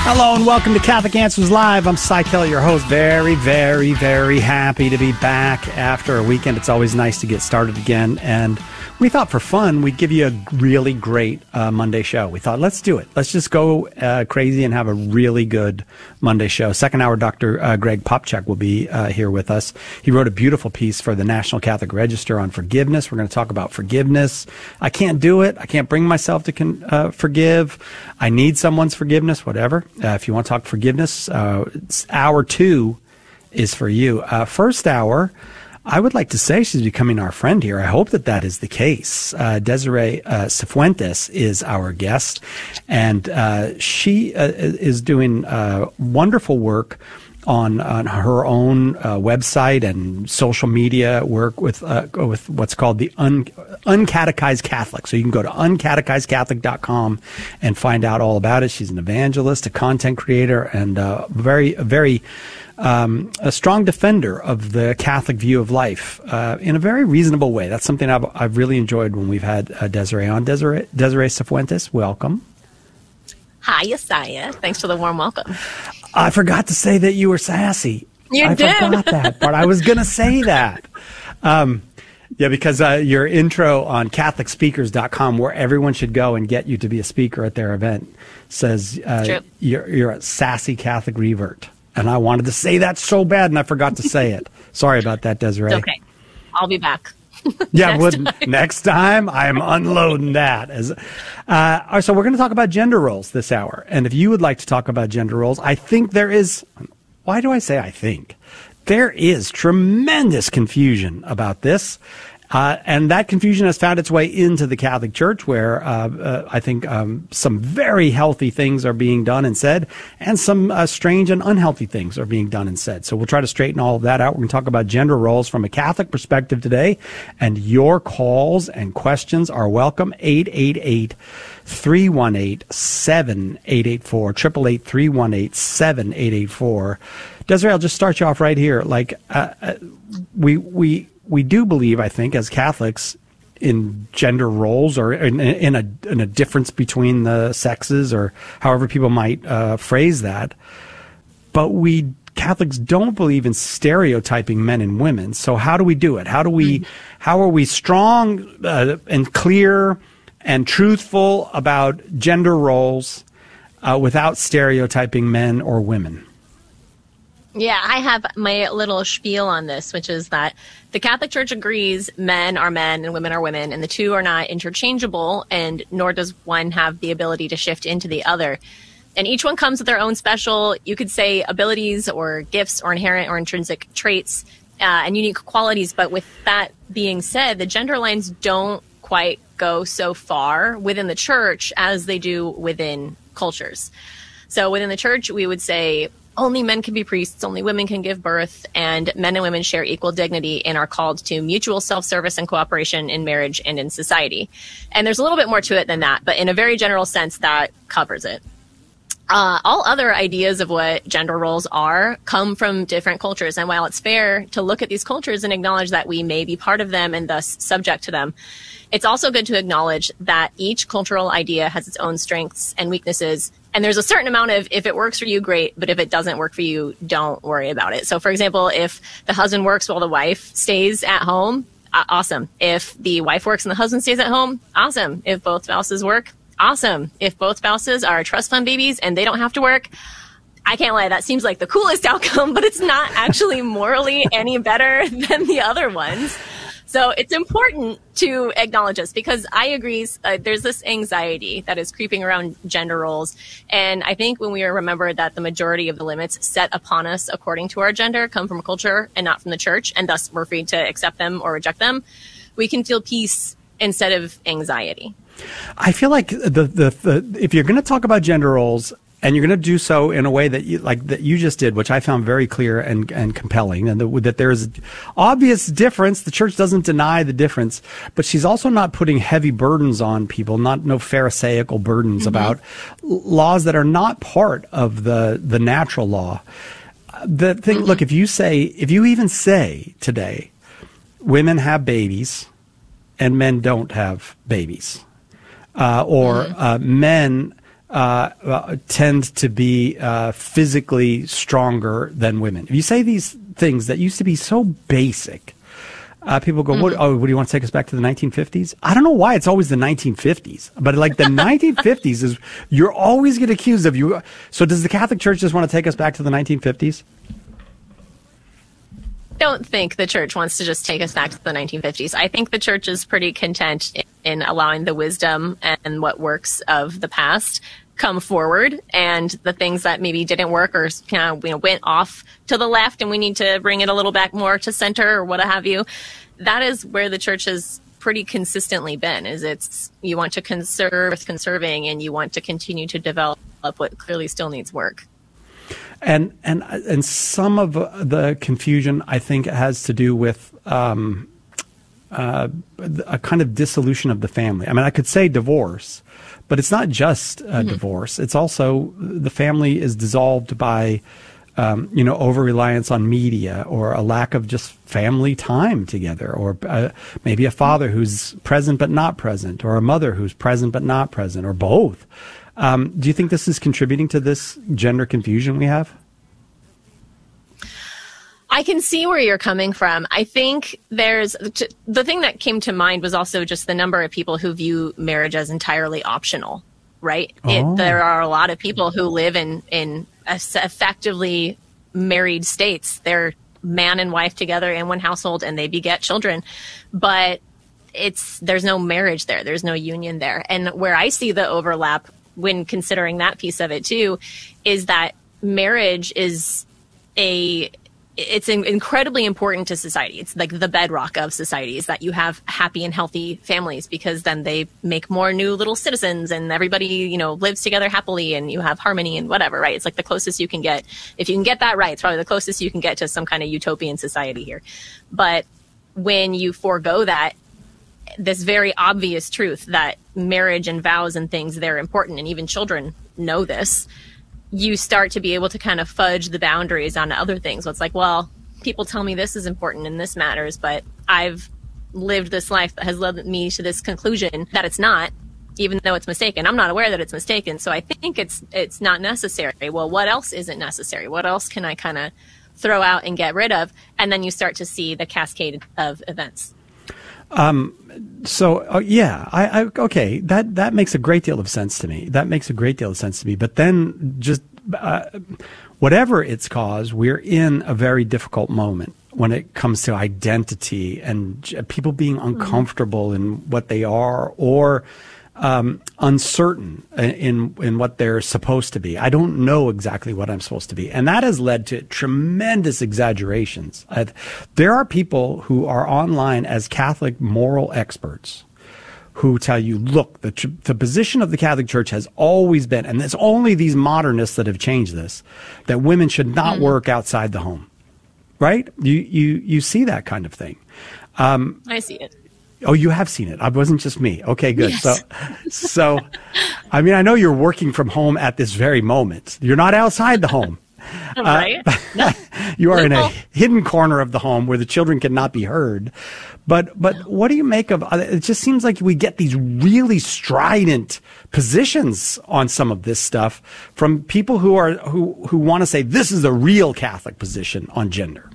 Hello and welcome to Catholic Answers Live. I'm Cy Kelly, your host. Very, very, very happy to be back after a weekend. It's always nice to get started again. And we thought for fun, we'd give you a really great Monday show. We thought, let's do it. Let's just go crazy and have a really good Monday show. Second hour, Dr. Greg Popcak will be here with us. He wrote a beautiful piece for the National Catholic Register on forgiveness. We're going to talk about forgiveness. I can't do it. I can't bring myself to forgive. I need someone's forgiveness, whatever. If you want to talk forgiveness, hour 2 is for you. First hour, I would like to say she's becoming our friend here. I hope that is the case. Desiree Cifuentes is our guest, and she is doing wonderful work on her own website and social media work with what's called the Uncatechized Catholic. So you can go to uncatechizedcatholic.com and find out all about it. She's an evangelist, a content creator, and a strong defender of the Catholic view of life in a very reasonable way. That's something I've really enjoyed when we've had Desiree on. Desiree Cifuentes, welcome. Hi, Yesaya. Thanks for the warm welcome. I forgot to say that you were sassy. I forgot that part. I was going to say that. Because your intro on CatholicSpeakers.com, where everyone should go and get you to be a speaker at their event, says you're a sassy Catholic revert. And I wanted to say that so bad, and I forgot to say it. Sorry about that, Desiree. It's okay. I'll be back. Next time I'm unloading that. So we're going to talk about gender roles this hour. And if you would like to talk about gender roles, I think there is, why do I say I think? There is tremendous confusion about this. And that confusion has found its way into the Catholic Church, where I think some very healthy things are being done and said, and some strange and unhealthy things are being done and said. So we'll try to straighten all of that out. We're going to talk about gender roles from a Catholic perspective today, and your calls and questions are welcome. 888-318-7884, 888-318-7884. Desiree, I'll just start you off right here. We do believe, I think, as Catholics, in gender roles or in a difference between the sexes, or however people might phrase that. But we Catholics don't believe in stereotyping men and women. So how do we do it? How are we strong and clear and truthful about gender roles without stereotyping men or women? Yeah, I have my little spiel on this, which is that the Catholic Church agrees men are men and women are women, and the two are not interchangeable, and nor does one have the ability to shift into the other. And each one comes with their own special, you could say, abilities or gifts or inherent or intrinsic traits and unique qualities. But with that being said, the gender lines don't quite go so far within the church as they do within cultures. So within the church, we would say only men can be priests, only women can give birth, and men and women share equal dignity and are called to mutual self-service and cooperation in marriage and in society. And there's a little bit more to it than that, but in a very general sense, that covers it. All other ideas of what gender roles are come from different cultures. And while it's fair to look at these cultures and acknowledge that we may be part of them and thus subject to them, it's also good to acknowledge that each cultural idea has its own strengths and weaknesses. And there's a certain amount of, if it works for you, great, but if it doesn't work for you, don't worry about it. So, for example, if the husband works while the wife stays at home, awesome. If the wife works and the husband stays at home, awesome. If both spouses work, awesome. If both spouses are trust fund babies and they don't have to work, I can't lie, that seems like the coolest outcome, but it's not actually morally any better than the other ones. So it's important to acknowledge this, because I agree there's this anxiety that is creeping around gender roles. And I think when we remember that the majority of the limits set upon us according to our gender come from culture and not from the church, and thus we're free to accept them or reject them, we can feel peace instead of anxiety. I feel like if you're going to talk about gender roles, and you're going to do so in a way that you just did, which I found very clear and compelling, and that there's obvious difference. The church doesn't deny the difference, but she's also not putting heavy burdens on people, no pharisaical burdens about laws that are not part of the natural law. The thing, look, if you even say today, women have babies and men don't have babies, or men tend to be physically stronger than women. If you say these things that used to be so basic, people go, what do you want to take us back to the 1950s? I don't know why it's always the 1950s, but like the 1950s is, you're always get accused of you. So does the Catholic Church just want to take us back to the 1950s? I don't think the church wants to just take us back to the 1950s. I think the church is pretty content in allowing the wisdom and what works of the past come forward, and the things that maybe didn't work or went off to the left and we need to bring it a little back more to center or what have you. That is where the church has pretty consistently been, is it's you want to conserving and you want to continue to develop what clearly still needs work. And some of the confusion, I think, has to do with a kind of dissolution of the family. I mean, I could say divorce, but it's not just divorce. It's also the family is dissolved by, over-reliance on media, or a lack of just family time together, or maybe a father who's present but not present, or a mother who's present but not present, or both. Do you think this is contributing to this gender confusion we have? I can see where you're coming from. I think the thing that came to mind was also just the number of people who view marriage as entirely optional, right? There are a lot of people who live in effectively married states. They're man and wife together in one household and they beget children, but there's no marriage there. There's no union there. And where I see the overlap when considering that piece of it too, is that marriage is it's incredibly important to society. It's like the bedrock of society, is that you have happy and healthy families, because then they make more new little citizens and everybody, lives together happily and you have harmony and whatever, right? It's like the closest you can get. If you can get that right, it's probably the closest you can get to some kind of utopian society here. But when you forego that, this very obvious truth that marriage and vows and things, they're important, and even children know this, you start to be able to kind of fudge the boundaries on other things. So it's like, well, people tell me this is important and this matters, but I've lived this life that has led me to this conclusion that it's not, even though it's mistaken. I'm not aware that it's mistaken, so I think it's not necessary. Well, what else isn't necessary? What else can I kind of throw out and get rid of? And then you start to see the cascade of events. Okay, that makes a great deal of sense to me. But then just whatever its cause, we're in a very difficult moment when it comes to identity and people being uncomfortable in what they are, or uncertain in what they're supposed to be. I don't know exactly what I'm supposed to be. And that has led to tremendous exaggerations. There are people who are online as Catholic moral experts who tell you, look, the position of the Catholic Church has always been, and it's only these modernists that have changed this, that women should not work outside the home. Right? You see that kind of thing. I see it. Oh, you have seen it. It wasn't just me. Okay, good. Yes. So, I mean, I know you're working from home at this very moment. You're not outside the home. Right. You are in a hidden corner of the home where the children cannot be heard. But what do you make of it? Just seems like we get these really strident positions on some of this stuff from people who want to say this is a real Catholic position on gender.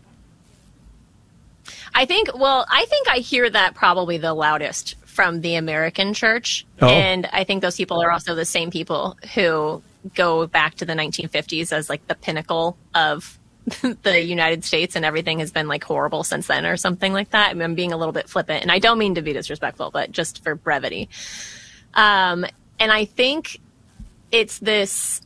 I think I hear that probably the loudest from the American church. Oh. And I think those people are also the same people who go back to the 1950s as like the pinnacle of the United States, and everything has been like horrible since then or something like that. I mean, I'm being a little bit flippant, and I don't mean to be disrespectful, but just for brevity. And I think it's this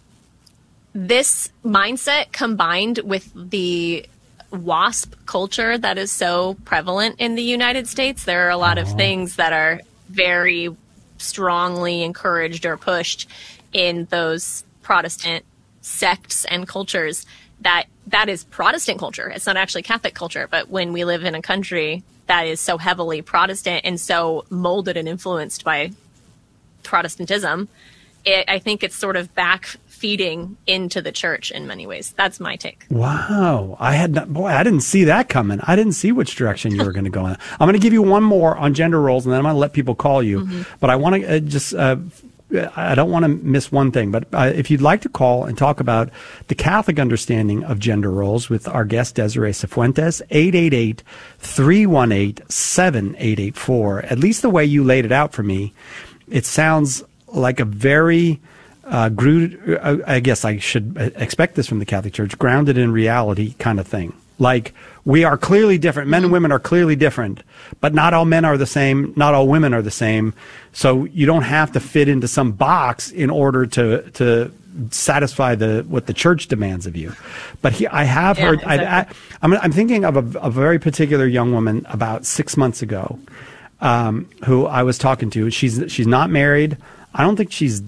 mindset combined with the WASP culture that is so prevalent in the United States. There are a lot of things that are very strongly encouraged or pushed in those Protestant sects and cultures that is Protestant culture. It's not actually Catholic culture, but when we live in a country that is so heavily Protestant and so molded and influenced by Protestantism, I think it's sort of back feeding into the church in many ways. That's my take. Wow. I didn't see that coming. I didn't see which direction you were going to go in. I'm going to give you one more on gender roles, and then I'm going to let people call you. Mm-hmm. But I want to just I don't want to miss one thing, but if you'd like to call and talk about the Catholic understanding of gender roles with our guest, Desiree Cifuentes, 888-318-7884. At least the way you laid it out for me, it sounds like a very, I guess I should expect this from the Catholic Church, grounded in reality kind of thing. Like, we are clearly different. Men and women are clearly different, but not all men are the same. Not all women are the same. So you don't have to fit into some box in order to satisfy what the church demands of you. But I have heard, exactly. I'm thinking of a very particular young woman about 6 months ago, who I was talking to. She's not married. I don't think she's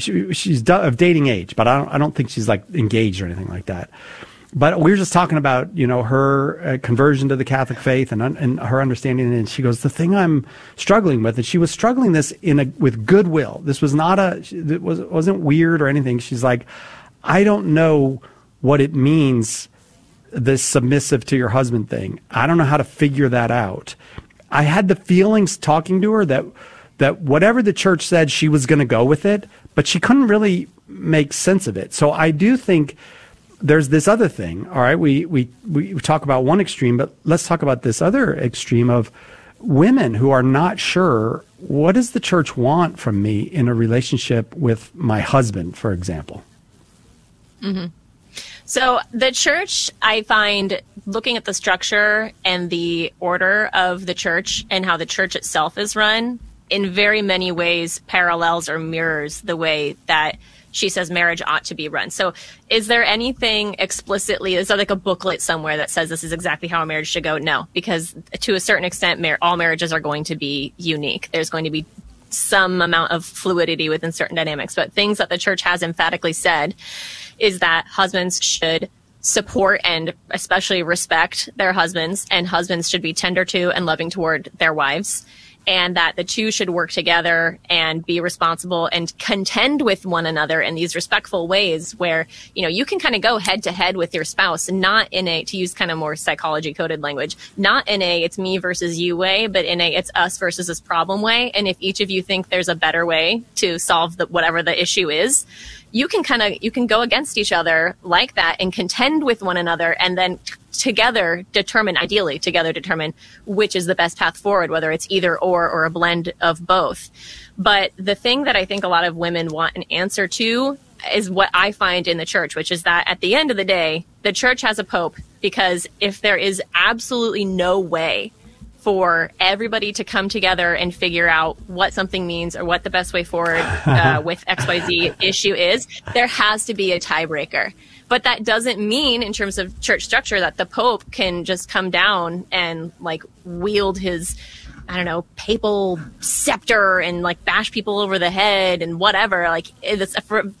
of dating age, but I don't think she's like engaged or anything like that. But we were just talking about, her conversion to the Catholic faith and her understanding. And she goes, the thing I'm struggling with, and she was struggling this with goodwill. This was it wasn't weird or anything. She's like, I don't know what it means, this submissive to your husband thing. I don't know how to figure that out. I had the feelings talking to her that whatever the church said, she was going to go with it, but she couldn't really make sense of it. So I do think there's this other thing. All right, we talk about one extreme, but let's talk about this other extreme of women who are not sure, what does the church want from me in a relationship with my husband, for example? Mm-hmm. So the church, I find, looking at the structure and the order of the church and how the church itself is run, in very many ways parallels or mirrors the way that she says marriage ought to be run. So is there anything explicitly, is there like a booklet somewhere that says this is exactly how a marriage should go? No, because to a certain extent, all marriages are going to be unique. There's going to be some amount of fluidity within certain dynamics. But things that the church has emphatically said is that husbands should support and especially respect their husbands, and husbands should be tender to and loving toward their wives, and that the two should work together and be responsible and contend with one another in these respectful ways where, you can kind of go head to head with your spouse, not in a, to use kind of more psychology coded language, not in a it's me versus you way, but in a it's us versus this problem way. And if each of you think there's a better way to solve whatever the issue is, you can go against each other like that and contend with one another, and then ideally together determine which is the best path forward, whether it's either or a blend of both. But the thing that I think a lot of women want an answer to is what I find in the church, which is that at the end of the day, the church has a pope, because if there is absolutely no way for everybody to come together and figure out what something means or what the best way forward with XYZ issue is, there has to be a tiebreaker. But that doesn't mean, in terms of church structure, that the Pope can just come down and wield his, papal scepter and bash people over the head and whatever. That's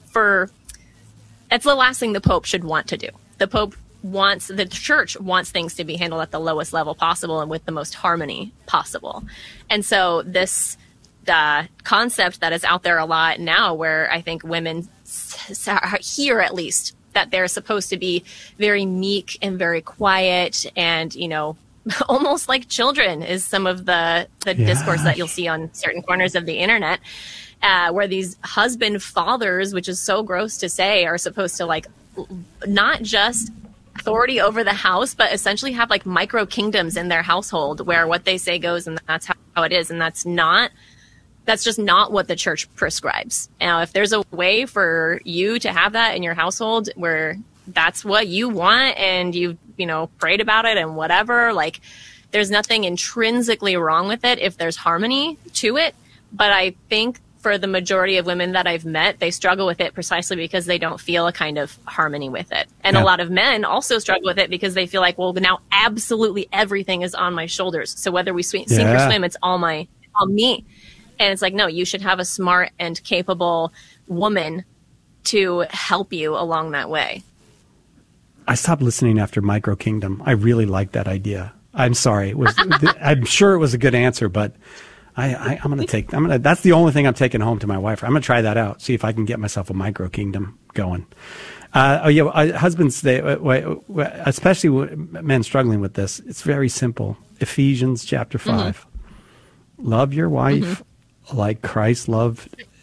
the last thing the Pope should want to do. The church wants things to be handled at the lowest level possible and with the most harmony possible. And so this concept that is out there a lot now, where I think women hear at least that they're supposed to be very meek and very quiet and, almost like children, is some of the discourse that you'll see on certain corners of the internet, where these husband fathers, which is so gross to say, are supposed to not just authority over the house, but essentially have micro kingdoms in their household where what they say goes, and that's how it is. And that's just not what the church prescribes. Now, if there's a way for you to have that in your household where that's what you want and you've, prayed about it and whatever, there's nothing intrinsically wrong with it if there's harmony to it. But I think for the majority of women that I've met, they struggle with it precisely because they don't feel a kind of harmony with it. And a lot of men also struggle with it because they feel well, now absolutely everything is on my shoulders. So whether we sink or swim, it's all me. And it's no, you should have a smart and capable woman to help you along that way. I stopped listening after Micro Kingdom. I really liked that idea. I'm sorry. I'm sure it was a good answer, but I'm going to that's the only thing I'm taking home to my wife. I'm going to try that out, see if I can get myself a Micro Kingdom going. Husbands, especially men struggling with this, it's very simple. Ephesians chapter 5. Mm-hmm. Love your wife like Christ loved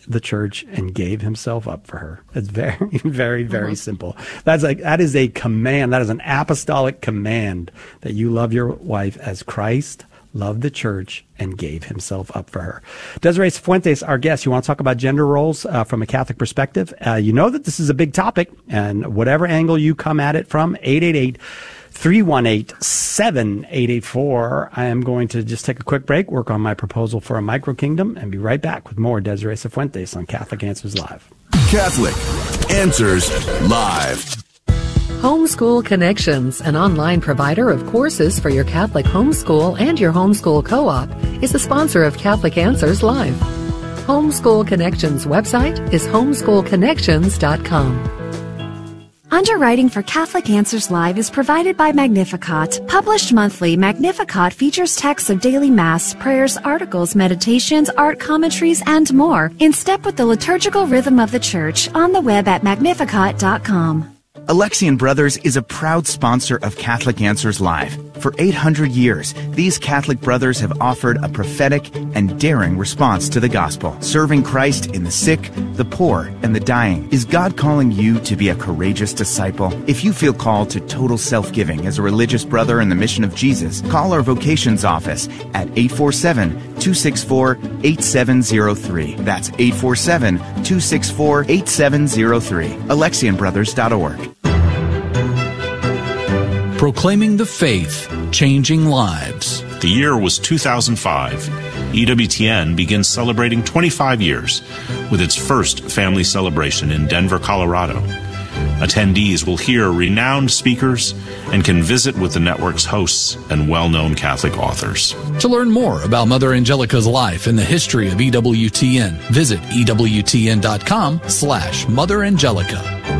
the church and gave himself up for her. It's very, very, very simple. That is a command. That is an apostolic command that you love your wife as Christ loved the church and gave himself up for her. Desiree Fuentes, our guest. You want to talk about gender roles from a Catholic perspective? You know that this is a big topic, and whatever angle you come at it from, 888-318-7884. I am going to just take a quick break, work on my proposal for a micro-kingdom, and be right back with more Desiree Fuentes on Catholic Answers Live. Catholic Answers Live. Homeschool Connections, an online provider of courses for your Catholic homeschool and your homeschool co-op, is the sponsor of Catholic Answers Live. Homeschool Connections website is homeschoolconnections.com. Underwriting for Catholic Answers Live is provided by Magnificat. Published monthly, Magnificat features texts of daily Mass, prayers, articles, meditations, art commentaries, and more, in step with the liturgical rhythm of the Church, on the web at magnificat.com. Alexian Brothers is a proud sponsor of Catholic Answers Live. For 800 years, these Catholic brothers have offered a prophetic and daring response to the gospel, serving Christ in the sick, the poor, and the dying. Is God calling you to be a courageous disciple? If you feel called to total self-giving as a religious brother in the mission of Jesus, call our vocations office at 847-264-8703. That's 847-264-8703. AlexianBrothers.org. Proclaiming the faith, changing lives. The year was 2005. EWTN begins celebrating 25 years with its first family celebration in Denver, Colorado. Attendees will hear renowned speakers and can visit with the network's hosts and well-known Catholic authors. To learn more about Mother Angelica's life and the history of EWTN, visit EWTN.com/Mother Angelica.